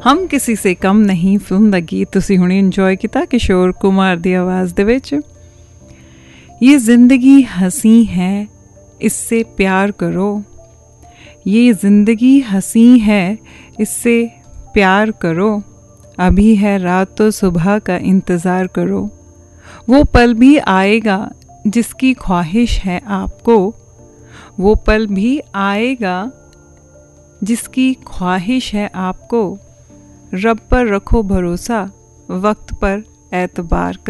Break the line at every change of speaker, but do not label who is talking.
हम किसी से कम नहीं फिल्म ਦਾ ਗੀਤ ਤੁਸੀਂ ਹੁਣੇ ਇੰਜੋਏ ਕੀਤਾ किशोर कुमार ਦੀ आवाज़ ਦੇ ਵਿੱਚ। ये ज़िंदगी हंसी है इससे प्यार करो, ये ज़िंदगी हंसी है इससे प्यार करो, अभी है रात तो सुबह का इंतज़ार करो। वो पल भी आएगा जिसकी ख्वाहिश है आपको, वो पल भी आएगा जिसकी ख्वाहिश है आपको। रब पर रखो भरोसा, वक्त पर एतबार